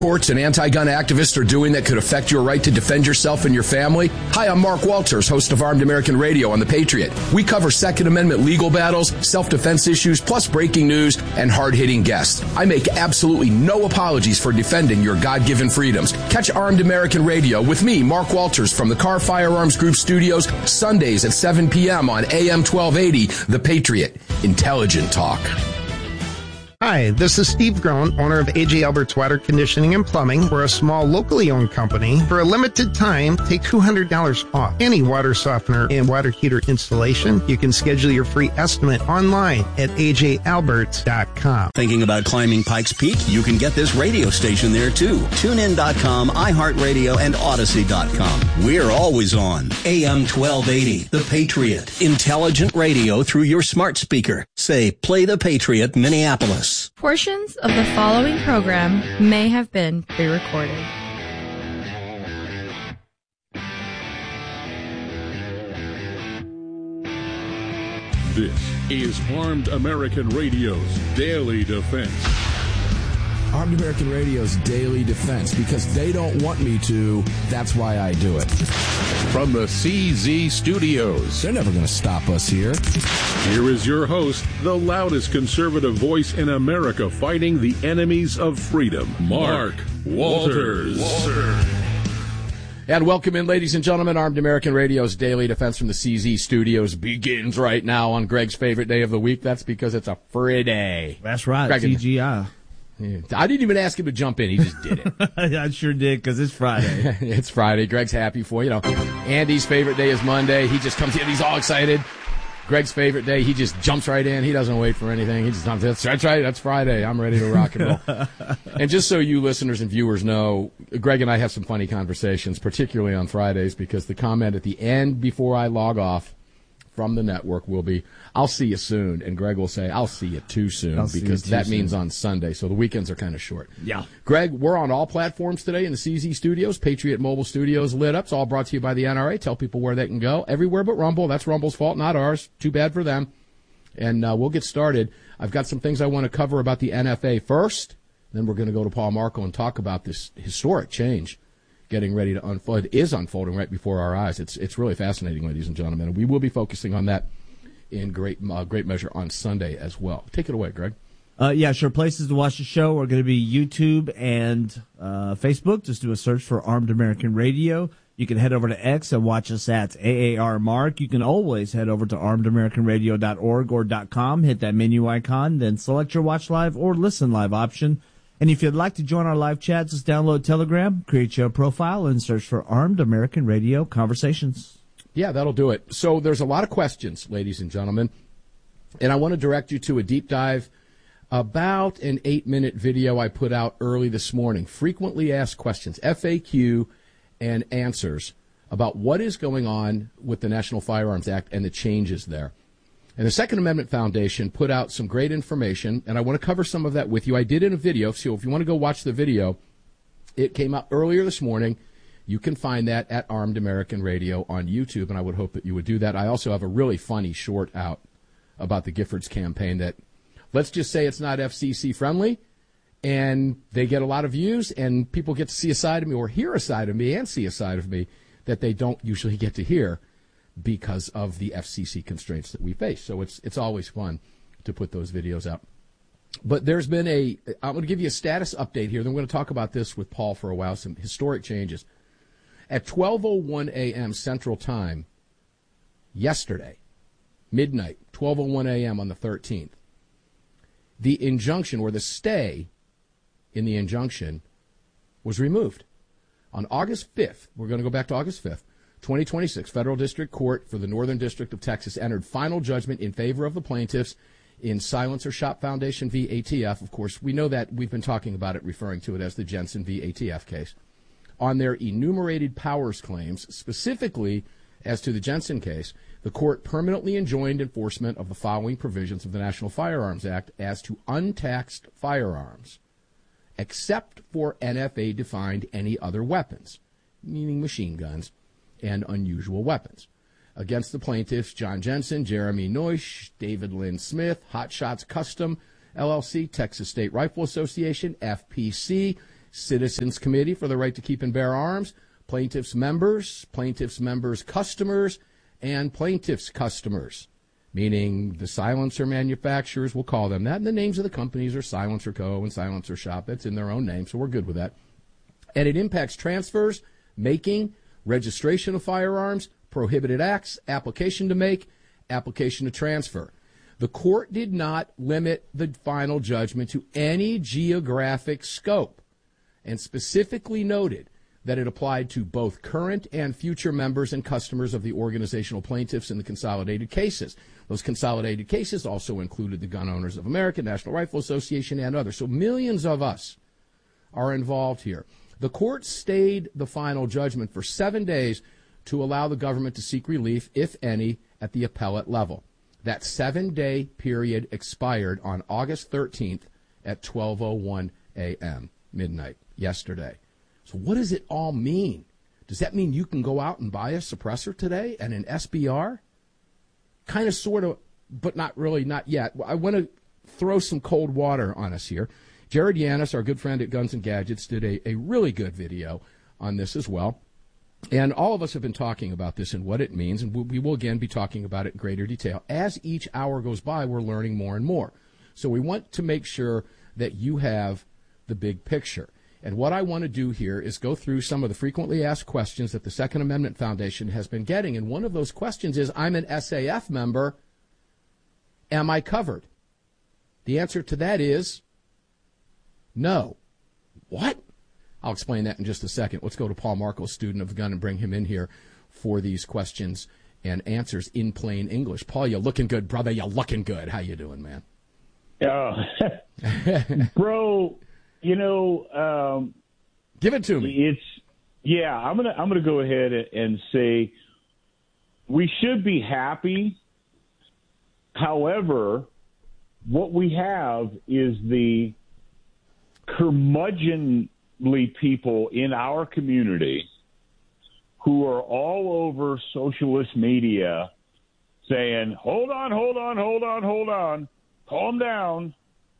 Reports and anti-gun activists are doing that could affect your right to defend yourself and your family? Hi, I'm Mark Walters, host of Armed American Radio on The Patriot. We cover Second Amendment legal battles, self-defense issues, plus breaking news and hard-hitting guests. I make absolutely no apologies for defending your God-given freedoms. Catch Armed American Radio with me, Mark Walters, from the Car Firearms Group studios, Sundays at 7 p.m. on AM 1280, The Patriot. Intelligent talk. Hi, this is Steve Groen, owner of A.J. Albert's Water Conditioning and Plumbing. We're a small, locally owned company. For a limited time, take $200 off any water softener and water heater installation. You can schedule your free estimate online at ajalberts.com. Thinking about climbing Pikes Peak? You can get this radio station there, too. TuneIn.com, iHeartRadio, and Odyssey.com. We're always on. AM 1280, The Patriot. Intelligent radio through your smart speaker. Say, play The Patriot, Minneapolis. Portions of the following program may have been pre-recorded. This is Armed American Radio's Daily Defense. Armed American Radio's Daily Defense, because they don't want me to, that's why I do it. From the CZ Studios, They're never going to stop us here. here is your host, the loudest conservative voice in America fighting the enemies of freedom, Mark Walters. And welcome in, ladies and gentlemen. Armed American Radio's Daily Defense from the CZ Studios begins right now on Greg's favorite day of the week. That's because it's a Friday. That's right, Greg, TGI. I didn't even ask him to jump in. He just did it. I sure did, because it's Friday. It's Friday. Greg's happy for you. Andy's favorite day is Monday. He just comes in. He's all excited. Greg's favorite day, he just jumps right in. He doesn't wait for anything. He just jumps in. That's right. That's Friday. I'm ready to rock and roll. And just so you listeners and viewers know, Greg and I have some funny conversations, particularly on Fridays, because the comment at the end before I log off from the network will be, I'll see you soon. And Greg will say, I'll see you too soon, because that means on Sunday. So the weekends are kind of short. Yeah. Greg, we're on all platforms today in the CZ Studios. Patriot Mobile Studios lit up. It's all brought to you by the NRA. Tell people where they can go. Everywhere but Rumble. That's Rumble's fault, not ours. Too bad for them. And we'll get started. I've got some things I want to cover about the NFA first. Then we're going to go to Paul Marco and talk about this historic change getting ready to unfold. It is unfolding right before our eyes. It's really fascinating, ladies and gentlemen. And we will be focusing on that in great measure on Sunday as well. Take it away, Greg. Yeah, sure. Places to watch the show are going to be YouTube and Facebook. Just do a search for Armed American Radio. You can head over to X and watch us at AAR Mark. You can always head over to armedamericanradio.org or .com, hit that menu icon, then select your watch live or listen live option. And if you'd like to join our live chat, just download Telegram, create your profile, and search for Armed American Radio Conversations. Yeah, that'll do it. So there's a lot of questions, ladies and gentlemen, and I want to direct you to a deep dive about an 8-minute video I put out early this morning. Frequently asked questions, FAQ and answers about what is going on with the National Firearms Act and the changes there. And the Second Amendment Foundation put out some great information, and I want to cover some of that with you. I did in a video, so if you want to go watch the video, it came out earlier this morning. You can find that at Armed American Radio on YouTube, and I would hope that you would do that. I also have a really funny short out about the Giffords campaign that, let's just say it's not FCC friendly, and they get a lot of views, and people get to see a side of me or hear a side of me and see a side of me that they don't usually get to hear because of the FCC constraints that we face. So it's always fun to put those videos out. But there's been I'm going to give you a status update here. Then we're going to talk about this with Paul for a while, some historic changes. At 12:01 a.m. Central Time yesterday, midnight, 12:01 a.m. on the 13th, the injunction or the stay in the injunction was removed. On August 5th, we're going to go back to August 5th, 2026, Federal District Court for the Northern District of Texas entered final judgment in favor of the plaintiffs in Silencer Shop Foundation v. ATF. Of course, we know that. We've been talking about it, referring to it as the Jensen v. ATF case. On their enumerated powers claims, specifically as to the Jensen case, the court permanently enjoined enforcement of the following provisions of the National Firearms Act as to untaxed firearms, except for NFA-defined any other weapons, meaning machine guns, and unusual weapons. Against the plaintiffs, John Jensen, Jeremy Neusch, David Lynn Smith, Hot Shots Custom, LLC, Texas State Rifle Association, FPC, Citizens Committee for the Right to Keep and Bear Arms, plaintiffs' members, customers, and plaintiffs' customers, meaning the silencer manufacturers, we'll call them that, and the names of the companies are Silencer Co. and Silencer Shop. That's in their own name, so we're good with that. And it impacts transfers, making, registration of firearms, prohibited acts, application to make, application to transfer. The court did not limit the final judgment to any geographic scope and specifically noted that it applied to both current and future members and customers of the organizational plaintiffs in the consolidated cases. Those consolidated cases also included the Gun Owners of America, National Rifle Association, and others. So millions of us are involved here. The court stayed the final judgment for 7 days to allow the government to seek relief, if any, at the appellate level. That 7-day period expired on August 13th at 12:01 a.m., midnight, yesterday. So what does it all mean? Does that mean you can go out and buy a suppressor today and an SBR? Kind of, sort of, but not really, not yet. I want to throw some cold water on us here. Jared Yanis, our good friend at Guns and Gadgets, did a really good video on this as well. And all of us have been talking about this and what it means, and we will again be talking about it in greater detail. As each hour goes by, we're learning more and more. So we want to make sure that you have the big picture. And what I want to do here is go through some of the frequently asked questions that the Second Amendment Foundation has been getting. And one of those questions is, I'm an SAF member. Am I covered? The answer to that is no. What? I'll explain that in just a second. Let's go to Paul Marco, student of the gun, and bring him in here for these questions and answers in plain English. Paul, you're looking good, brother. You're looking good. How you doing, man? Bro, you know, give it to me. I'm gonna go ahead and say we should be happy. However, what we have is the curmudgeonly people in our community who are all over socialist media saying, hold on, calm down.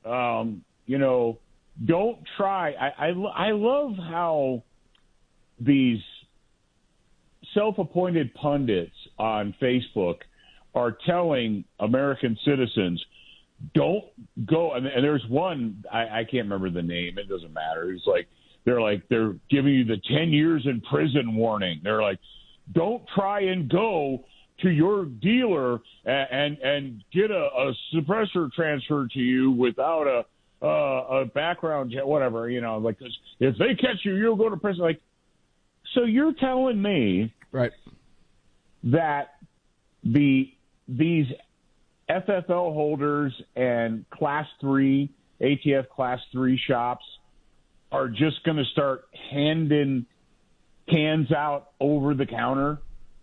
Don't try. I love how these self-appointed pundits on Facebook are telling American citizens, don't go. And there's one, I can't remember the name. It doesn't matter. It's like, they're giving you the 10 years in prison warning. They're like, don't try and go to your dealer and get a suppressor transferred to you without a background check, whatever, like, 'cause if they catch you, you'll go to prison. Like, so you're telling me right that these FFL holders and Class 3, ATF Class 3 shops are just going to start handing cans out over the counter,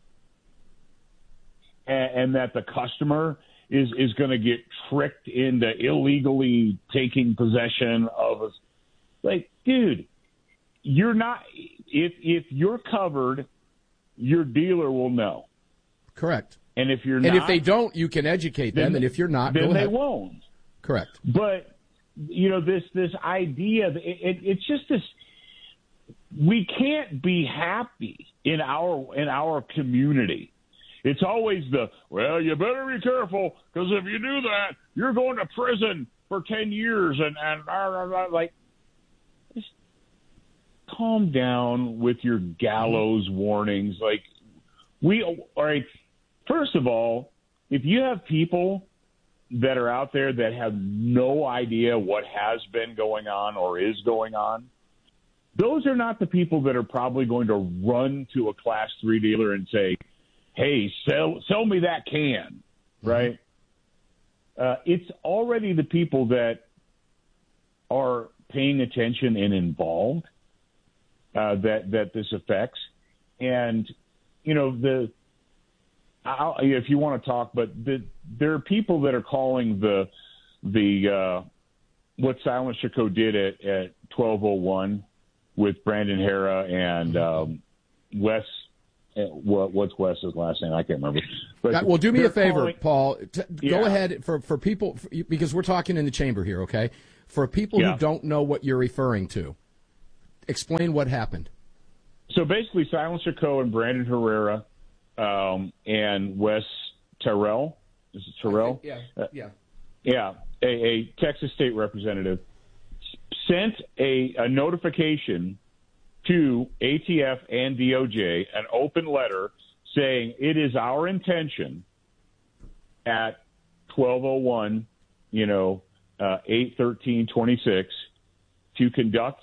and that the customer is going to get tricked into illegally taking possession of us? Like, dude, you're not. If you're covered, your dealer will know. Correct. And if you're not, and if they don't, you can educate them. And if you're not, then go ahead. They won't. Correct. But this idea, it's just this. We can't be happy in our community. It's always you better be careful, because if you do that, you're going to prison for 10 years and like, just calm down with your gallows warnings. Like, all right, first of all, if you have people that are out there that have no idea what has been going on or is going on, those are not the people that are probably going to run to a Class 3 dealer and say, hey, sell me that can, right? It's already the people that are paying attention and involved that this affects. And, if you want to talk, but there are people that are calling the what Silencer Co. did at 12:01 with Brandon Hera and Wes. What's Wes's last name? I can't remember. But well, do me a favor, Paul. Go ahead for people, because we're talking in the chamber here, okay? For people who don't know what you're referring to, Explain what happened. So basically, Silencer Co. and Brandon Herrera and Wes Terrell. Is it Terrell? Yeah. A Texas state representative sent a notification to ATF and DOJ, an open letter saying it is our intention at 12:01, 8/13/26, to conduct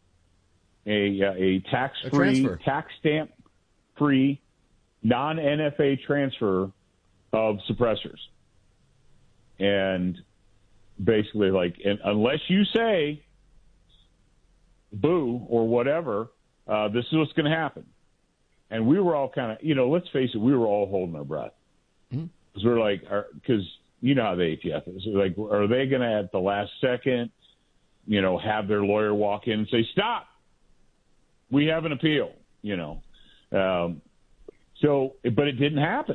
a tax-free, tax stamp-free, non-NFA transfer of suppressors. And basically, unless you say boo or whatever, this is what's going to happen. And we were all kind of, let's face it, we were all holding our breath. Because we're like, because you know how the ATF is. Like, are they going to, at the last second, have their lawyer walk in and say, stop, we have an appeal, but it didn't happen.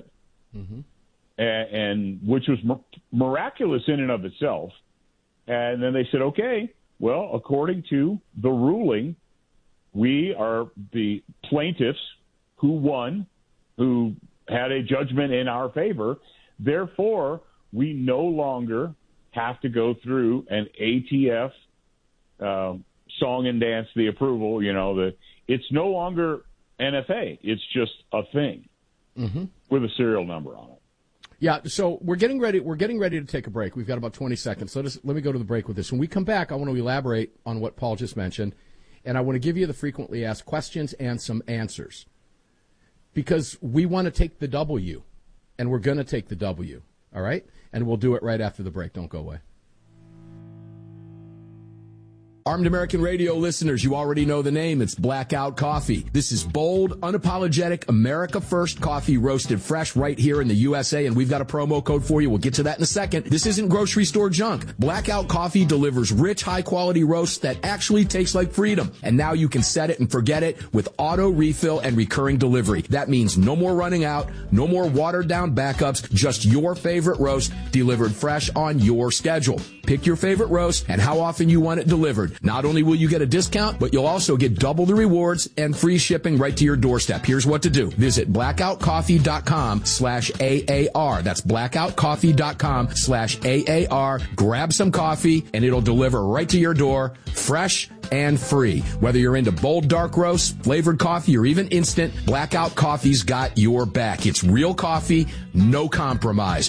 And which was miraculous in and of itself. And then they said, okay, well, according to the ruling, we are the plaintiffs who won, who had a judgment in our favor. Therefore, we no longer have to go through an ATF song and dance, the approval, it's no longer NFA. It's just a thing with a serial number on it. Yeah, so we're getting ready to take a break. We've got about 20 seconds. So let me go to the break with this. When we come back, I want to elaborate on what Paul just mentioned, and I want to give you the frequently asked questions and some answers. Because we want to take the W, and we're going to take the W, all right? And we'll do it right after the break. Don't go away. Armed American Radio listeners, you already know the name. It's Blackout Coffee. This is bold, unapologetic, America First coffee roasted fresh right here in the USA, and we've got a promo code for you. We'll get to that in a second. This isn't grocery store junk. Blackout Coffee delivers rich, high-quality roasts that actually taste like freedom. And now you can set it and forget it with auto refill and recurring delivery. That means no more running out, no more watered-down backups, just your favorite roast delivered fresh on your schedule. Pick your favorite roast and how often you want it delivered. Not only will you get a discount, but you'll also get double the rewards and free shipping right to your doorstep. Here's what to do. Visit blackoutcoffee.com/AAR. That's blackoutcoffee.com/AAR. Grab some coffee and it'll deliver right to your door, fresh and free. Whether you're into bold dark roast, flavored coffee, or even instant, Blackout Coffee's got your back. It's real coffee, no compromise.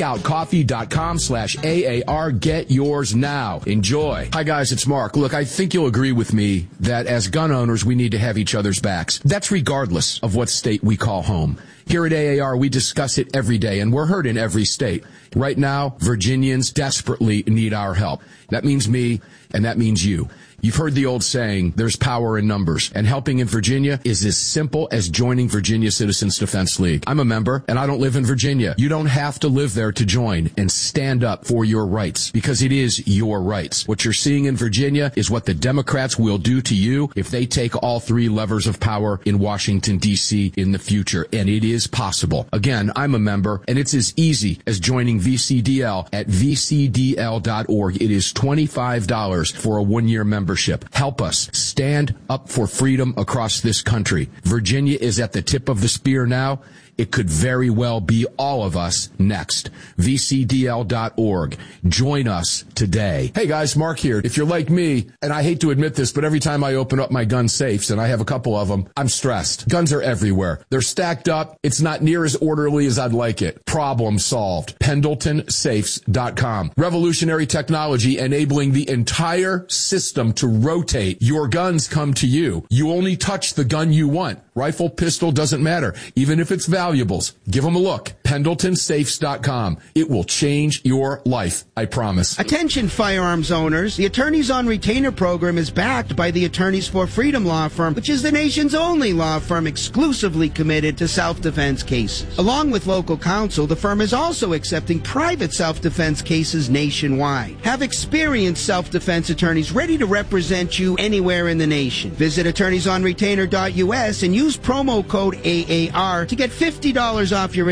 blackoutcoffee.com/AAR. Get yours now. Enjoy. Hi guys, it's Mark. Look, I think you'll agree with me that as gun owners, we need to have each other's backs. That's regardless of what state we call home. Here at AAR, we discuss it every day, and we're heard in every state. Right now, Virginians desperately need our help. That means me, and that means you. You've heard the old saying, there's power in numbers, and helping in Virginia is as simple as joining Virginia Citizens Defense League. I'm a member, and I don't live in Virginia. You don't have to live there to join and stand up for your rights, because it is your rights. What you're seeing in Virginia is what the Democrats will do to you if they take all three levers of power in Washington, D.C. in the future, and it is possible. Again, I'm a member, and it's as easy as joining VCDL at vcdl.org. It is $25 for a one-year membership. Help us stand up for freedom across this country. Virginia is at the tip of the spear now. It could very well be all of us next. VCDL.org. Join us today. Hey guys, Mark here. If you're like me, and I hate to admit this, but every time I open up my gun safes, and I have a couple of them, I'm stressed. Guns are everywhere. They're stacked up. It's not near as orderly as I'd like it. Problem solved. PendletonSafes.com. Revolutionary technology enabling the entire system to rotate. Your guns come to you. You only touch the gun you want. Rifle, pistol, doesn't matter. Even if it's valuables, give them a look. PendletonSafes.com. It will change your life, I promise. Attention firearms owners. The Attorneys on Retainer program is backed by the Attorneys for Freedom law firm, which is the nation's only law firm exclusively committed to self-defense cases. Along with local counsel, the firm is also accepting private self-defense cases nationwide. Have experienced self-defense attorneys ready to represent you anywhere in the nation. Visit attorneysonretainer.us and use promo code AAR to get $50 off your individual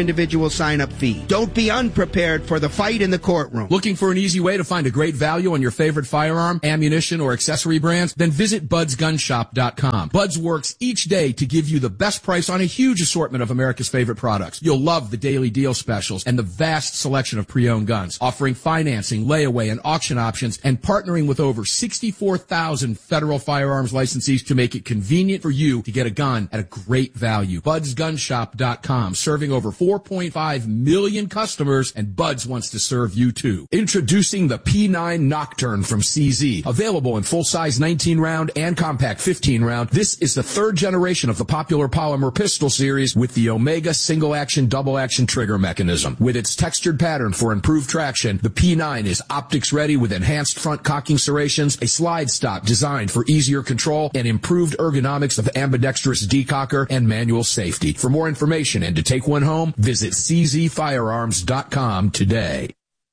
annual sign-up fee. Don't be unprepared for the fight in the courtroom. Looking for an easy way to find a great value on your favorite firearm, ammunition, or accessory brands? Then visit BudsGunShop.com. Buds works each day to give you the best price on a huge assortment of America's favorite products. You'll love the daily deal specials and the vast selection of pre-owned guns, offering financing, layaway, and auction options, and partnering with over 64,000 federal firearms licensees to make it convenient for you to get a gun at a great value. BudsGunShop.com, serving over 4.5 million customers, and Buds wants to serve you too. Introducing the P9 Nocturne from CZ. Available in full-size 19-round and compact 15-round, this is the third generation of the popular polymer pistol series with the Omega single-action, double-action trigger mechanism. With its textured pattern for improved traction, the P9 is optics-ready with enhanced front cocking serrations, a slide stop designed for easier control, and improved ergonomics of ambidextrous decocker and manual safety. For more information and to take one home, visit czfirearms.com today.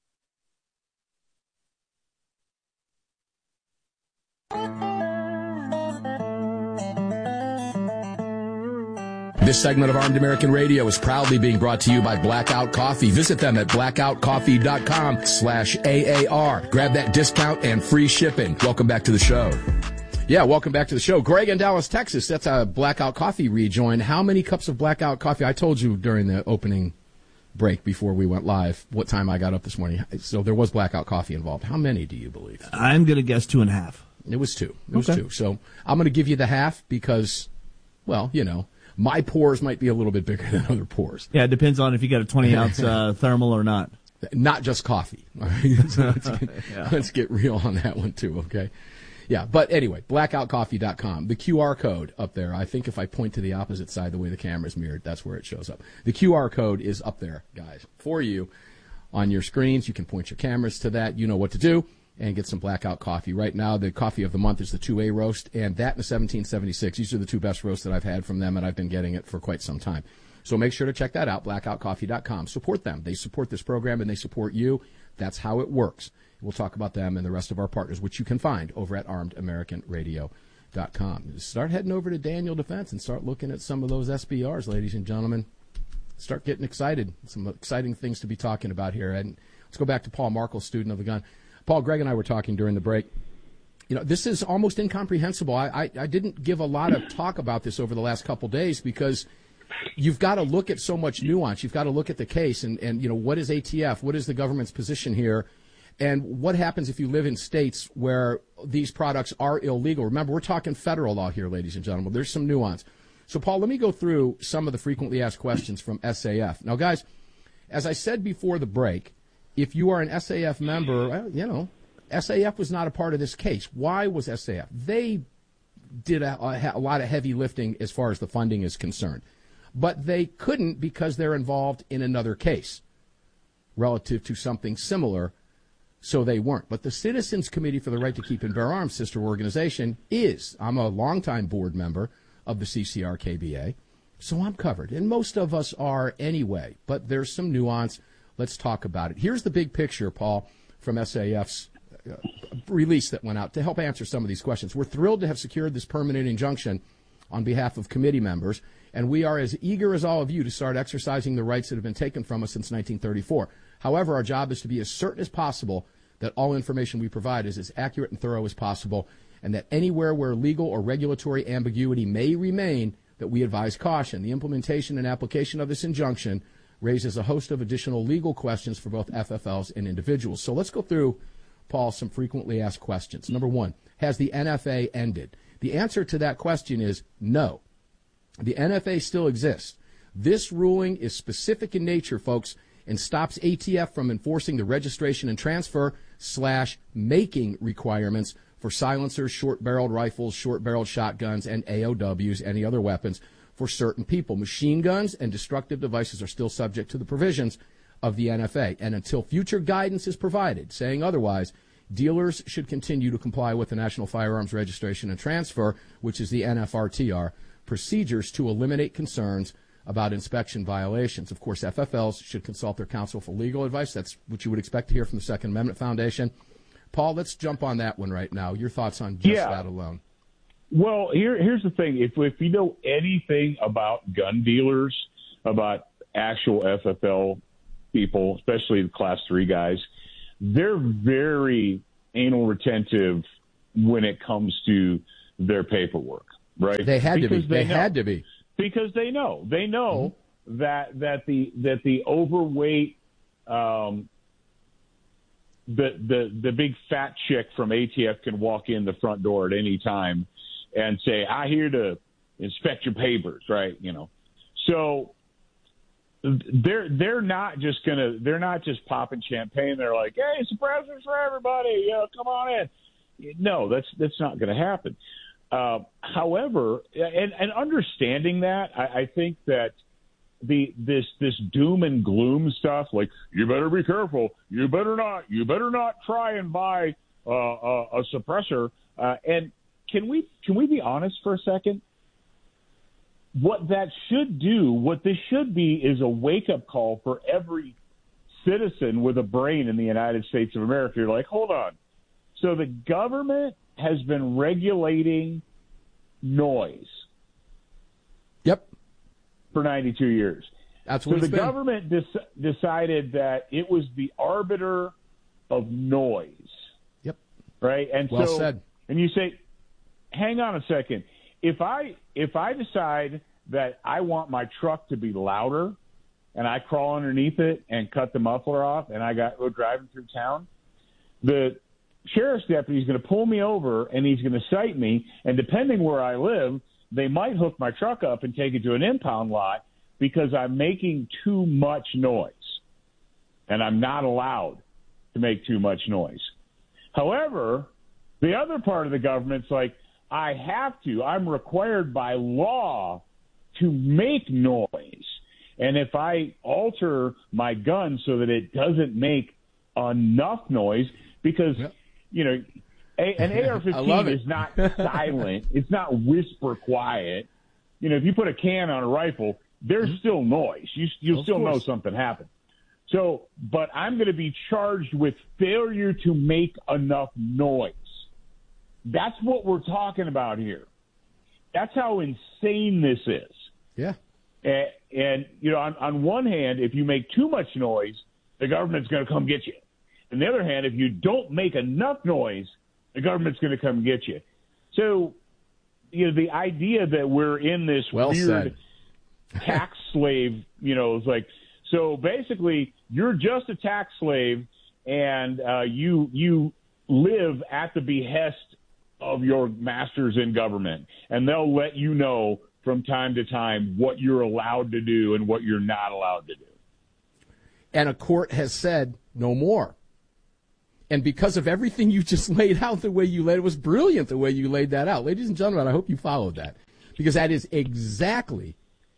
This segment of Armed American Radio is proudly being brought to you by Blackout Coffee. Visit them at blackoutcoffee.com/AAR. Grab that discount and free shipping. Welcome back to the show. Yeah, welcome back to the show. Greg in Dallas, Texas. That's a Blackout Coffee rejoin. How many cups of Blackout Coffee? I told you during the opening break before we went live what time I got up this morning. So there was Blackout Coffee involved. How many do you believe? I'm going to guess 2.5. It was 2. It was 2. So I'm going to give you the half because, well, you know, my pores might be a little bit bigger than other pores. Yeah, it depends on if you got a 20-ounce thermal or not. Not just coffee. All right? So let's get real on that one, too, okay? Yeah, but anyway, blackoutcoffee.com. The QR code up there, I think if I point to the opposite side, the way the camera's mirrored, that's where it shows up. The QR code is up there, guys, for you on your screens. You can point your cameras to that. You know what to do. And get some Blackout Coffee. Right now, the coffee of the month is the 2A roast, and that and the 1776. These are the two best roasts that I've had from them, and I've been getting it for quite some time. So make sure to check that out, blackoutcoffee.com. Support them. They support this program, and they support you. That's how it works. We'll talk about them and the rest of our partners, which you can find over at armedamericanradio.com. Start heading over to Daniel Defense and start looking at some of those SBRs, ladies and gentlemen. Start getting excited. Some exciting things to be talking about here. And let's go back to Paul Markel, student of the gun. Paul, Greg and I were talking during the break. You know, this is almost incomprehensible. I didn't give a lot of talk about this over the last couple days because you've got to look at so much nuance. You've got to look at the case and, you know, what is ATF? What is the government's position here? And what happens if you live in states where these products are illegal? Remember, we're talking federal law here, ladies and gentlemen. There's some nuance. So, Paul, let me go through some of the frequently asked questions from SAF. Now, guys, as I said before the break, if you are an SAF member, well, you know, SAF was not a part of this case. Why was SAF? They did a lot of heavy lifting as far as the funding is concerned. But they couldn't because they're involved in another case relative to something similar, so they weren't. But the Citizens Committee for the Right to Keep and Bear Arms, sister organization, is. I'm a longtime board member of the CCR-KBA, so I'm covered. And most of us are anyway, but there's some nuance. Let's talk about it. Here's the big picture, Paul, from SAF's release that went out to help answer some of these questions. We're thrilled to have secured this permanent injunction on behalf of committee members, and we are as eager as all of you to start exercising the rights that have been taken from us since 1934. However, our job is to be as certain as possible that all information we provide is as accurate and thorough as possible, and that anywhere where legal or regulatory ambiguity may remain, that we advise caution. The implementation and application of this injunction raises a host of additional legal questions for both FFLs and individuals. So let's go through, Paul, some frequently asked questions. Number one, has the NFA ended? The answer to that question is no. The NFA still exists. This ruling is specific in nature, folks, and stops ATF from enforcing the registration and transfer / making requirements for silencers, short-barreled rifles, short-barreled shotguns, and AOWs, any other weapons, for certain people. Machine guns and destructive devices are still subject to the provisions of the NFA. And until future guidance is provided, saying otherwise, dealers should continue to comply with the National Firearms Registration and Transfer, which is the NFRTR, procedures to eliminate concerns about inspection violations. Of course, FFLs should consult their counsel for legal advice. That's what you would expect to hear from the Second Amendment Foundation. Paul, let's jump on that one right now. Your thoughts on just that alone. Well, here's the thing. If you know anything about gun dealers, about actual FFL people, especially the Class 3 guys, they're very anal retentive when it comes to their paperwork, right? They had to be. They had to be. Because they know that the overweight, the big fat chick from ATF can walk in the front door at any time and say, "I'm here to inspect your papers," right? So they're not just popping champagne. They're like, "Hey, suppressors for everybody, come on in." No, that's not going to happen. However, and understanding that, I think that this doom and gloom stuff, like you better be careful, you better not try and buy a suppressor. And can we be honest for a second? What this should be is a wake up call for every citizen with a brain in the United States of America. You're like, hold on. So the government has been regulating noise. Yep. For 92 years. That's what so the government decided that it was the arbiter of noise. Yep. Right? And well said. And you say, hang on a second. If I decide that I want my truck to be louder and I crawl underneath it and cut the muffler off and I go driving through town, the sheriff's deputy is going to pull me over and he's going to cite me, and depending where I live, they might hook my truck up and take it to an impound lot because I'm making too much noise, and I'm not allowed to make too much noise. However, the other part of the government's like, I'm required by law to make noise. And if I alter my gun so that it doesn't make enough noise, because, an AR-15 is not silent. It's not whisper quiet. If you put a can on a rifle, there's still noise. You'll still know something happened. So, but I'm going to be charged with failure to make enough noise. That's what we're talking about here. That's how insane this is. Yeah. And on one hand, if you make too much noise, the government's going to come get you. On the other hand, if you don't make enough noise, the government's going to come get you. So, the idea that we're in this weird tax slave, is like, so basically you're just a tax slave and you live at the behest of your masters in government, and they'll let you know from time to time what you're allowed to do and what you're not allowed to do. And a court has said no more. And because of everything you just laid out, the way you laid it was brilliant, the way you laid that out. Ladies and gentlemen, I hope you followed that, because that is exactly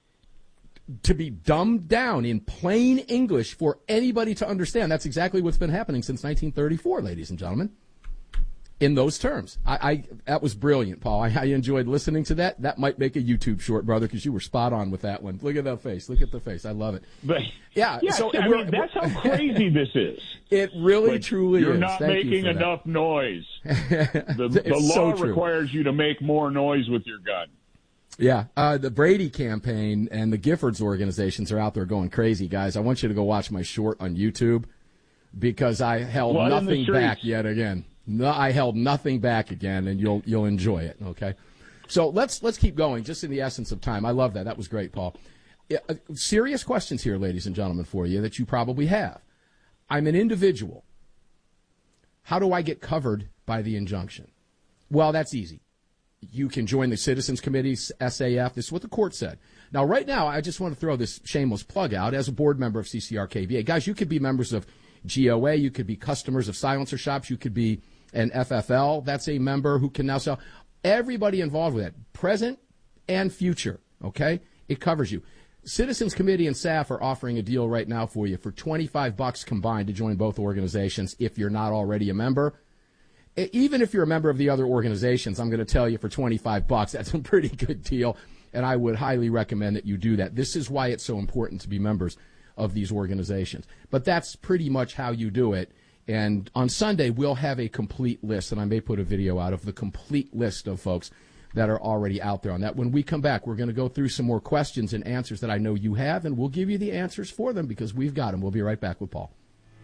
to be dumbed down in plain English for anybody to understand. That's exactly what's been happening since 1934, ladies and gentlemen, in those terms. That was brilliant, Paul. I enjoyed listening to that. That might make a YouTube short, brother, because you were spot on with that one. Look at that face. Look at the face. I love it. But, so that's how crazy this is. It really, truly you're is. Not Thank making you enough noise. The law requires you to make more noise with your gun. Yeah, the Brady campaign and the Giffords organizations are out there going crazy, guys. I want you to go watch my short on YouTube, because I held nothing back yet again. No, I held nothing back again, and you'll enjoy it. Okay, so let's keep going. Just in the essence of time, I love that. That was great, Paul. Serious questions here, ladies and gentlemen, for you that you probably have. I'm an individual. How do I get covered by the injunction? Well, that's easy. You can join the Citizens Committee, SAF. This is what the court said. Now, right now, I just want to throw this shameless plug out as a board member of CCR-KVA. Guys, you could be members of GOA. You could be customers of silencer shops. You could be an FFL. That's a member who can now sell. Everybody involved with that, present and future, okay? It covers you. Citizens Committee and SAF are offering a deal right now for you for $25 combined to join both organizations if you're not already a member. Even if you're a member of the other organizations, I'm going to tell you for $25, that's a pretty good deal, and I would highly recommend that you do that. This is why it's so important to be members of these organizations. But that's pretty much how you do it. And on Sunday, we'll have a complete list, and I may put a video out of the complete list of folks that are already out there on that. When we come back, we're going to go through some more questions and answers that I know you have, and we'll give you the answers for them because we've got them. We'll be right back with Paul.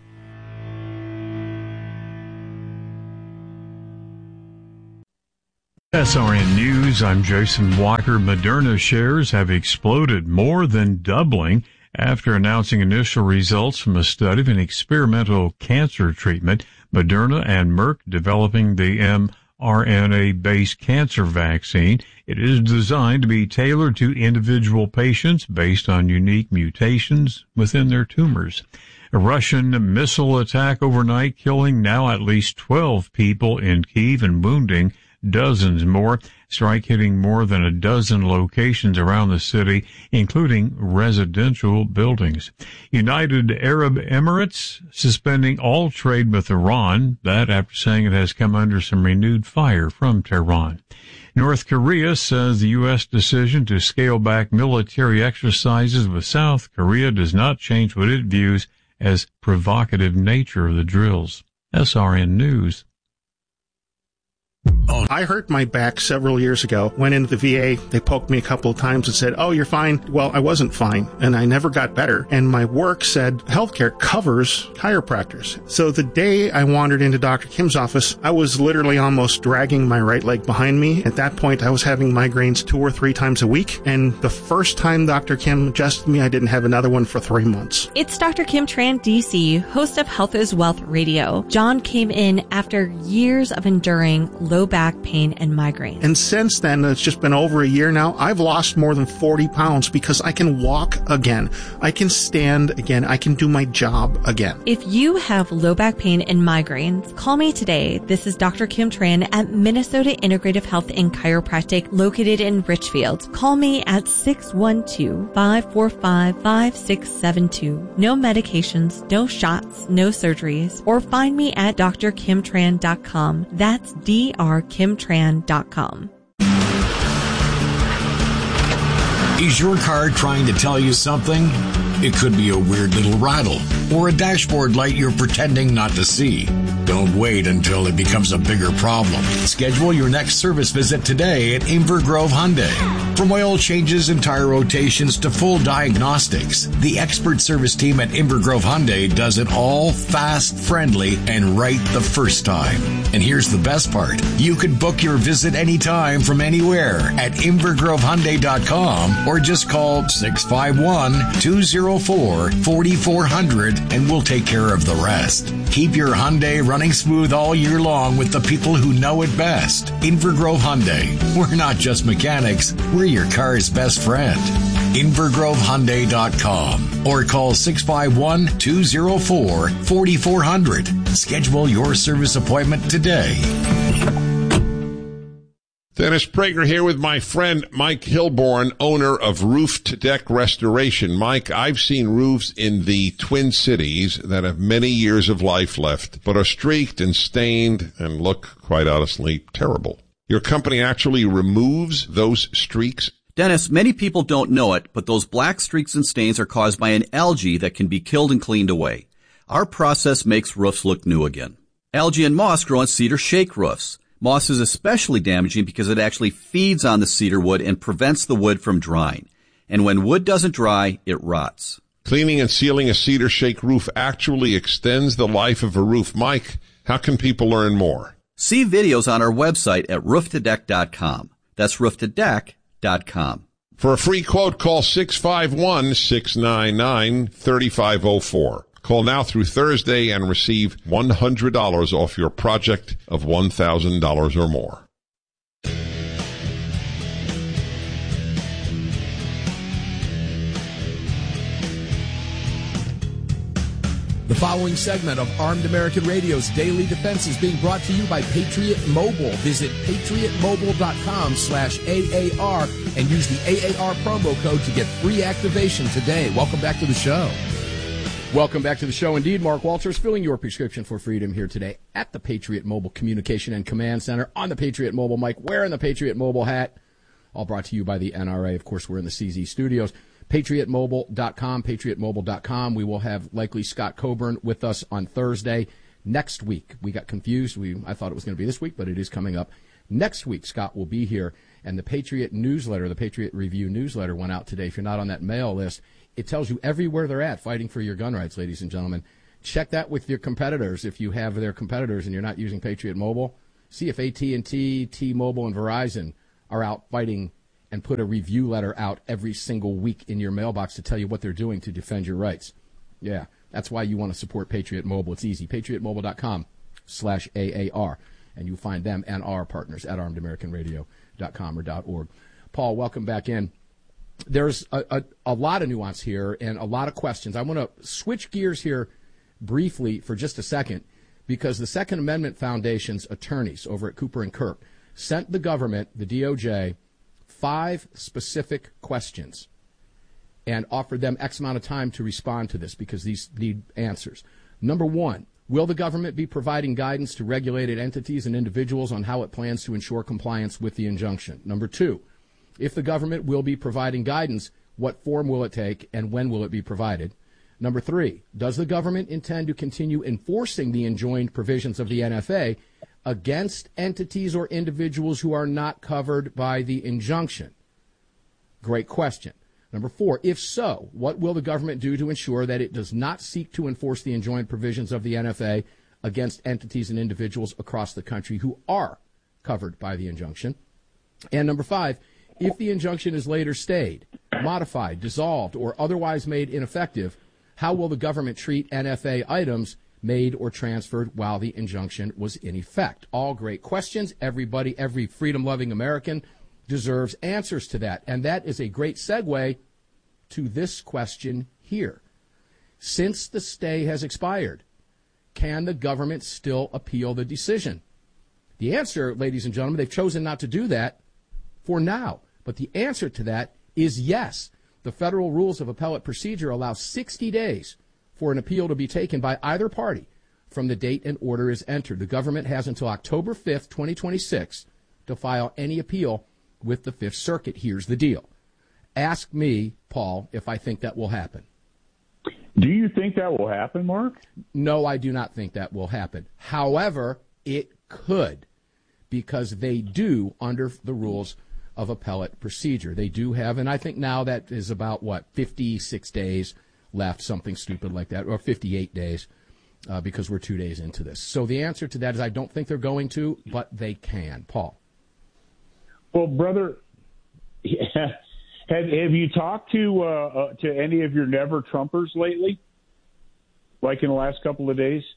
SRN News, I'm Jason Walker. Moderna shares have exploded, more than doubling after announcing initial results from a study of an experimental cancer treatment. Moderna and Merck developing the mRNA-based cancer vaccine. It is designed to be tailored to individual patients based on unique mutations within their tumors. A Russian missile attack overnight, killing now at least 12 people in Kyiv and wounding dozens more. Strike hitting more than a dozen locations around the city, including residential buildings. United Arab Emirates suspending all trade with Iran, that after saying it has come under some renewed fire from Tehran. North Korea says the U.S. decision to scale back military exercises with South Korea does not change what it views as provocative nature of the drills. SRN News. I hurt my back several years ago. Went into the VA. They poked me a couple of times and said, "Oh, you're fine." Well, I wasn't fine, and I never got better. And my work said healthcare covers chiropractors. So the day I wandered into Dr. Kim's office, I was literally almost dragging my right leg behind me. At that point, I was having migraines 2 or 3 times a week. And the first time Dr. Kim adjusted me, I didn't have another one for 3 months. It's Dr. Kim Tran, DC, host of Health is Wealth Radio. John came in after years of enduring low back pain and migraine. And since then, it's just been over a year now, I've lost more than 40 pounds because I can walk again. I can stand again. I can do my job again. If you have low back pain and migraines, call me today. This is Dr. Kim Tran at Minnesota Integrative Health and Chiropractic located in Richfield. Call me at 612-545-5672. No medications, no shots, no surgeries, or find me at drkimtran.com. That's drkimtran.com. Is your car trying to tell you something? It could be a weird little rattle or a dashboard light you're pretending not to see. Don't wait until it becomes a bigger problem. Schedule your next service visit today at Inver Grove Hyundai. From oil changes and tire rotations to full diagnostics, the expert service team at Inver Grove Hyundai does it all fast, friendly, and right the first time. And here's the best part. You can book your visit anytime from anywhere at InvergroveHyundai.com or just call 651-204-4400 and we'll take care of the rest. Keep your Hyundai running smooth all year long with the people who know it best. Inver Grove Hyundai. We're not just mechanics, we're your car's best friend. InvergroveHyundai.com or call 651-204-4400. Schedule your service appointment today. Dennis Prager here with my friend Mike Hilborn, owner of Roof to Deck Restoration. Mike, I've seen roofs in the Twin Cities that have many years of life left, but are streaked and stained and look, quite honestly, terrible. Your company actually removes those streaks? Dennis, many people don't know it, but those black streaks and stains are caused by an algae that can be killed and cleaned away. Our process makes roofs look new again. Algae and moss grow on cedar shake roofs. Moss is especially damaging because it actually feeds on the cedar wood and prevents the wood from drying. And when wood doesn't dry, it rots. Cleaning and sealing a cedar shake roof actually extends the life of a roof. Mike, how can people learn more? See videos on our website at rooftodeck.com. That's rooftodeck.com. For a free quote, call 651-699-3504. Call now through Thursday and receive $100 off your project of $1,000 or more. The following segment of Armed American Radio's Daily Defense is being brought to you by Patriot Mobile. Visit patriotmobile.com/AAR and use the AAR promo code to get free activation today. Welcome back to the show. Welcome back to the show. Indeed, Mark Walters filling your prescription for freedom here today at the Patriot Mobile Communication and Command Center on the Patriot Mobile mic, wearing the Patriot Mobile hat. All brought to you by the NRA. Of course, we're in the CZ studios. PatriotMobile.com, PatriotMobile.com. We will have likely Scott Coburn with us on Thursday next week. We got confused. I thought it was going to be this week, but it is coming up Next week, Scott will be here, and the Patriot newsletter, the Patriot Review newsletter went out today. If you're not on that mail list, it tells you everywhere they're at fighting for your gun rights, ladies and gentlemen. Check that with your competitors if you have their competitors and you're not using Patriot Mobile. See if AT&T, T-Mobile, and Verizon are out fighting, and put a review letter out every single week in your mailbox to tell you what they're doing to defend your rights. Yeah, that's why you want to support Patriot Mobile. It's easy. PatriotMobile.com/AAR. And you find them and our partners at ArmedAmericanRadio.com or .org. Paul, welcome back in. There's a lot of nuance here and a lot of questions. I want to switch gears here briefly for just a second, because the Second Amendment Foundation's attorneys over at Cooper and Kirk sent the government, the DOJ, 5 specific questions and offered them X amount of time to respond to this because these need answers. Number 1, will the government be providing guidance to regulated entities and individuals on how it plans to ensure compliance with the injunction? Number 2, if the government will be providing guidance, what form will it take and when will it be provided? Number 3, does the government intend to continue enforcing the enjoined provisions of the NFA against entities or individuals who are not covered by the injunction? Great question. Number 4, if so, what will the government do to ensure that it does not seek to enforce the enjoined provisions of the NFA against entities and individuals across the country who are covered by the injunction? And number 5, if the injunction is later stayed, modified, dissolved, or otherwise made ineffective, how will the government treat NFA items made or transferred while the injunction was in effect? All great questions. Everybody, every freedom-loving American deserves answers to that. And that is a great segue to this question here. Since the stay has expired, can the government still appeal the decision? The answer, ladies and gentlemen, they've chosen not to do that for now. But the answer to that is yes. The federal rules of appellate procedure allow 60 days for an appeal to be taken by either party from the date an order is entered. The government has until October 5th, 2026 to file any appeal with the Fifth Circuit. Here's the deal. Ask me, Paul, if I think that will happen. Do you think that will happen, Mark? No, I do not think that will happen. However, it could, because they do, under the rules of appellate procedure. They do have, and I think now that is about, 56 days left, something stupid like that, or 58 days, because we're 2 days into this. So the answer to that is I don't think they're going to, but they can. Paul. Well, brother, have you talked to any of your Never Trumpers lately? Like in the last couple of days?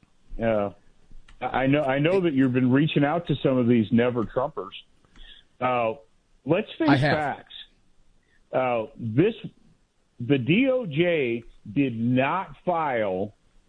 I know that you've been reaching out to some of these Never Trumpers. Let's face facts. The DOJ did not file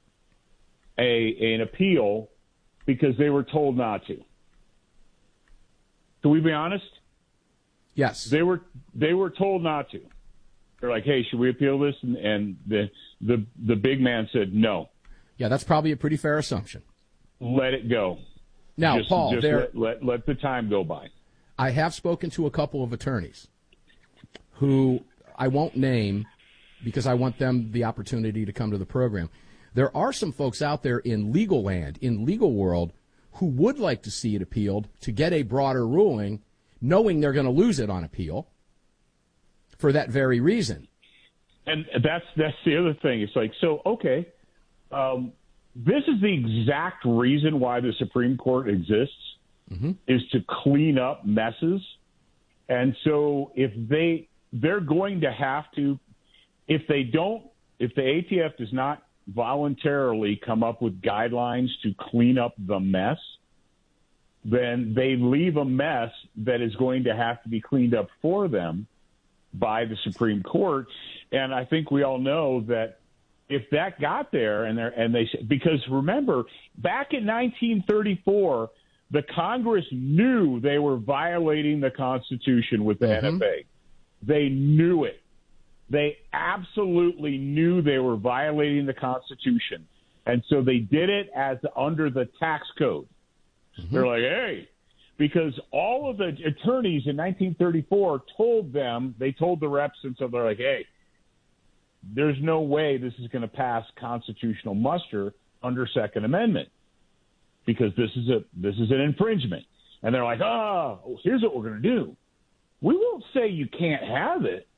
an appeal because they were told not to. Can we be honest? Yes. They were told not to. They're like, hey, should we appeal this? And the big man said no. Yeah, that's probably a pretty fair assumption. Let it go. Now, Paul, let the time go by. I have spoken to a couple of attorneys who I won't name because I want them the opportunity to come to the program. There are some folks out there in legal land, in legal world, who would like to see it appealed to get a broader ruling, knowing they're going to lose it on appeal for that very reason. And that's the other thing. It's like, so, okay, this is the exact reason why the Supreme Court exists. Mm-hmm. Is to clean up messes. And so if they're going to have to, if the ATF does not voluntarily come up with guidelines to clean up the mess, then they leave a mess that is going to have to be cleaned up for them by the Supreme Court. And I think we all know that if that got there because remember, back in 1934, the Congress knew they were violating the Constitution with the NFA. They knew it. They absolutely knew they were violating the Constitution. And so they did it as under the tax code. Mm-hmm. They're like, hey, because all of the attorneys in 1934 told the reps, and so they're like, hey, there's no way this is going to pass constitutional muster under Second Amendment, because this is an infringement. and they're like, here's what we're going to do. We won't say you can't have it.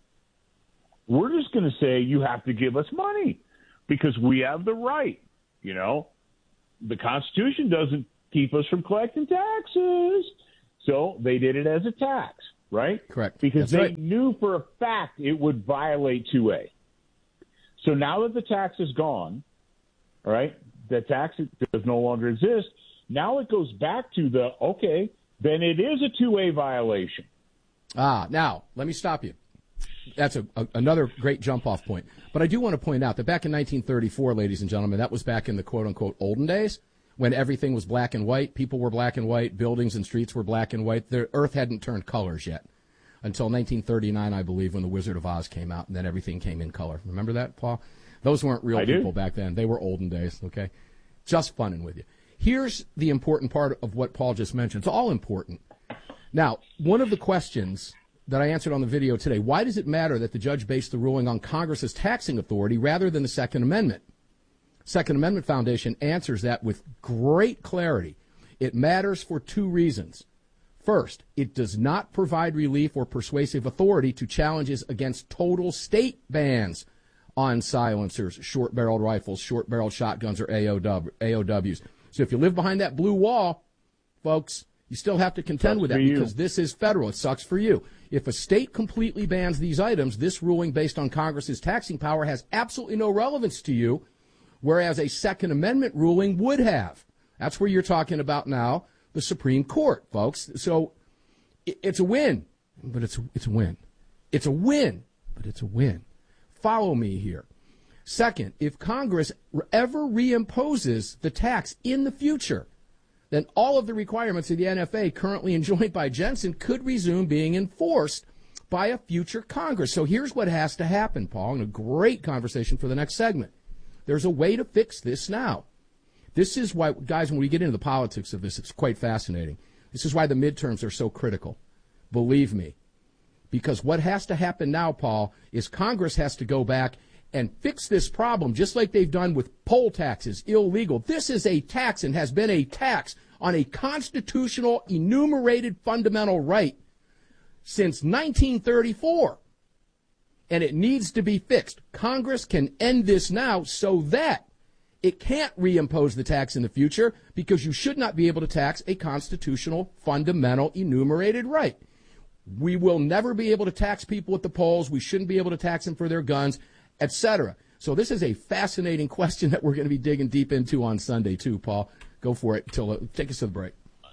We're just going to say you have to give us money because we have the right. You know, the Constitution doesn't keep us from collecting taxes. So they did it as a tax, right? Correct. Because That's right. knew for a fact it would violate 2A. So now that the tax is gone, all right, the tax does no longer exist. Now it goes back to then it is a 2A violation. Now, let me stop you. That's another great jump-off point. But I do want to point out that back in 1934, ladies and gentlemen, that was back in the quote-unquote olden days when everything was black and white, people were black and white, buildings and streets were black and white. The earth hadn't turned colors yet until 1939, I believe, when The Wizard of Oz came out, and then everything came in color. Remember that, Paul? Those weren't real people back then. They were olden days, okay? Just funning with you. Here's the important part of what Paul just mentioned. It's all important. Now, one of the questions that I answered on the video today, why does it matter that the judge based the ruling on Congress's taxing authority rather than the Second Amendment? Second Amendment Foundation answers that with great clarity. It matters for two reasons. First, it does not provide relief or persuasive authority to challenges against total state bans on silencers, short-barreled rifles, short-barreled shotguns, or AOWs. So if you live behind that blue wall, folks, you still have to contend with that because this is federal. It sucks for you. If a state completely bans these items, this ruling based on Congress's taxing power has absolutely no relevance to you, whereas a Second Amendment ruling would have. That's where you're talking about now, the Supreme Court, folks. So it's a win, but it's a win. It's a win, but it's a win. Follow me here. Second, if Congress ever reimposes the tax in the future, then all of the requirements of the NFA currently enjoined by Jensen could resume being enforced by a future Congress. So here's what has to happen, Paul, and a great conversation for the next segment. There's a way to fix this now. This is why, guys, when we get into the politics of this, it's quite fascinating. This is why the midterms are so critical. Believe me. Because what has to happen now, Paul, is Congress has to go back and fix this problem, just like they've done with poll taxes, illegal. This is a tax and has been a tax on a constitutional enumerated fundamental right since 1934. And it needs to be fixed. Congress can end this now so that it can't reimpose the tax in the future, because you should not be able to tax a constitutional fundamental enumerated right. We will never be able to tax people at the polls. We shouldn't be able to tax them for their guns, etc. So this is a fascinating question that we're going to be digging deep into on Sunday too, Paul. Go for it. Take us to the break.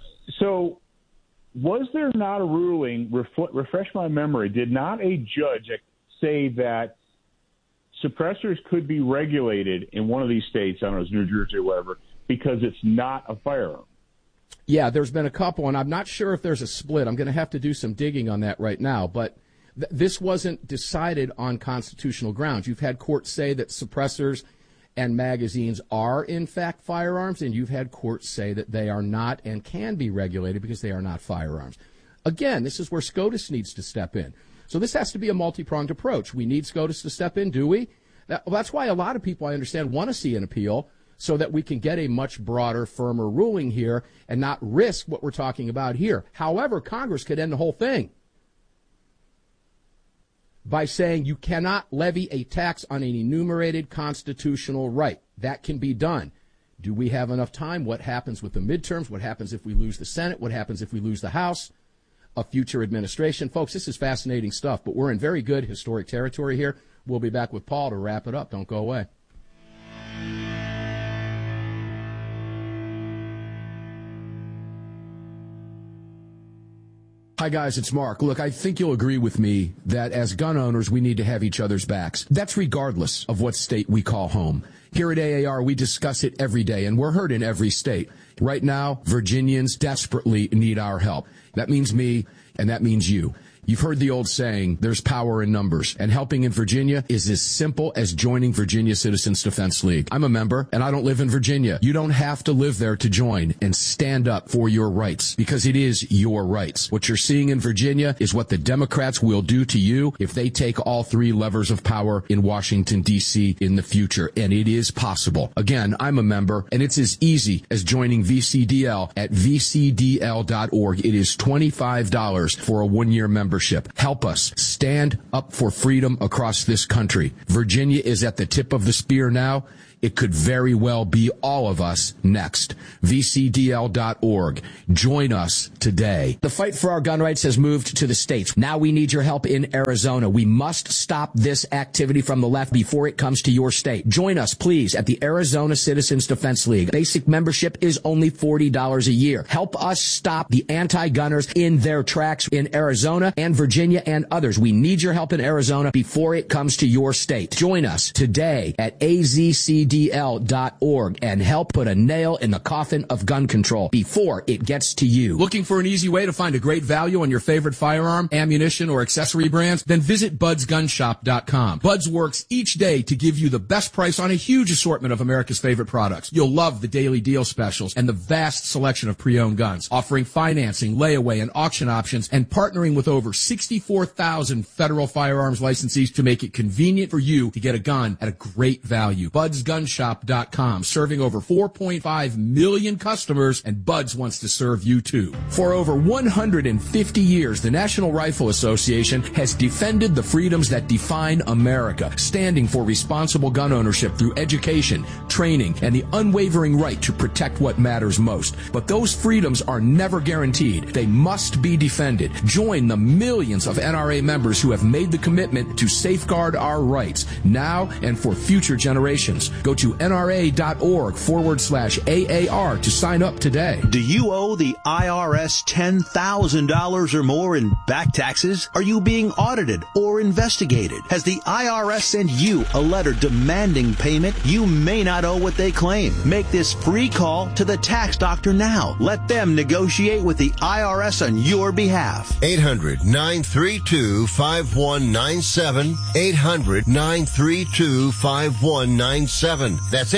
So was there not a ruling, refresh my memory, did not a judge say that suppressors could be regulated in one of these states, I don't know, it's New Jersey or whatever, because it's not a firearm? Yeah, there's been a couple, and I'm not sure if there's a split. I'm going to have to do some digging on that right now, but this wasn't decided on constitutional grounds. You've had courts say that suppressors and magazines are, in fact, firearms, and you've had courts say that they are not and can be regulated because they are not firearms. Again, this is where SCOTUS needs to step in. So this has to be a multi-pronged approach. We need SCOTUS to step in, do we? That's why a lot of people, I understand, want to see an appeal so that we can get a much broader, firmer ruling here and not risk what we're talking about here. However, Congress could end the whole thing by saying you cannot levy a tax on an enumerated constitutional right. That can be done. Do we have enough time? What happens with the midterms? What happens if we lose the Senate? What happens if we lose the House? A future administration. Folks, this is fascinating stuff, but we're in very good historic territory here. We'll be back with Paul to wrap it up. Don't go away. Hi, guys, it's Mark. Look, I think you'll agree with me that as gun owners, we need to have each other's backs. That's regardless of what state we call home. Here at AAR, we discuss it every day, and we're heard in every state. Right now, Virginians desperately need our help. That means me, and that means you. You've heard the old saying, there's power in numbers, and helping in Virginia is as simple as joining Virginia Citizens Defense League. I'm a member, and I don't live in Virginia. You don't have to live there to join and stand up for your rights, because it is your rights. What you're seeing in Virginia is what the Democrats will do to you if they take all three levers of power in Washington, D.C. in the future, and it is possible. Again, I'm a member, and it's as easy as joining VCDL at vcdl.org. It is $25 for a one-year membership. Help us stand up for freedom across this country. Virginia is at the tip of the spear now. It could very well be all of us next. VCDL.org. Join us today. The fight for our gun rights has moved to the states. Now we need your help in Arizona. We must stop this activity from the left before it comes to your state. Join us, please, at the Arizona Citizens Defense League. Basic membership is only $40 a year. Help us stop the anti-gunners in their tracks in Arizona and Virginia and others. We need your help in Arizona before it comes to your state. Join us today at AZCDL.org and help put a nail in the coffin of gun control before it gets to you. Looking for an easy way to find a great value on your favorite firearm, ammunition, or accessory brands? Then visit budsgunshop.com. Buds works each day to give you the best price on a huge assortment of America's favorite products. You'll love the daily deal specials and the vast selection of pre-owned guns, offering financing, layaway, and auction options, and partnering with over 64,000 federal firearms licensees to make it convenient for you to get a gun at a great value. budsgunshop.com, serving over 4.5 million customers, and Buds wants to serve you too. For over 150 years, the National Rifle Association has defended the freedoms that define America, standing for responsible gun ownership through education, training, and the unwavering right to protect what matters most. But those freedoms are never guaranteed. They must be defended. Join the millions of NRA members who have made the commitment to safeguard our rights now and for future generations. Go to nra.org/AAR to sign up today. Do you owe the IRS $10,000 or more in back taxes? Are you being audited or investigated? Has the IRS sent you a letter demanding payment? You may not owe what they claim. Make this free call to the tax doctor now. Let them negotiate with the IRS on your behalf. 800-932-5197. 800-932-5197. That's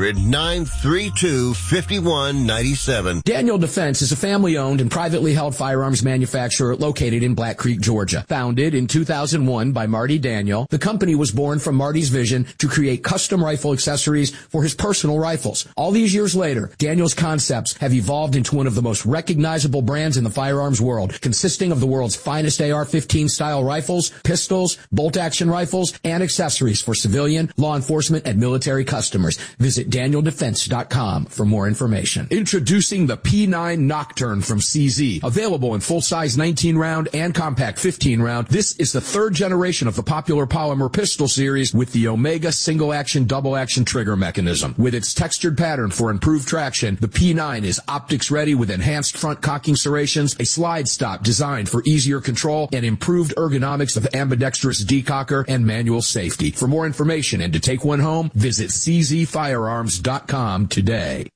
800-932-5197. Daniel Defense is a family-owned and privately held firearms manufacturer located in Black Creek, Georgia. Founded in 2001 by Marty Daniel, the company was born from Marty's vision to create custom rifle accessories for his personal rifles. All these years later, Daniel's concepts have evolved into one of the most recognizable brands in the firearms world, consisting of the world's finest AR-15 style rifles, pistols, bolt-action rifles, and accessories for civilian, law enforcement, and military customers. Visit DanielDefense.com for more information. Introducing the P9 Nocturne from CZ. Available in full-size 19-round and compact 15-round, this is the third generation of the popular polymer pistol series with the Omega single-action, double-action trigger mechanism. With its textured pattern for improved traction, the P9 is optics-ready with enhanced front cocking serrations, a slide stop designed for easier control, and improved ergonomics of ambidextrous decocker and manual safety. For more information and to take one home, visit czfirearms.com today.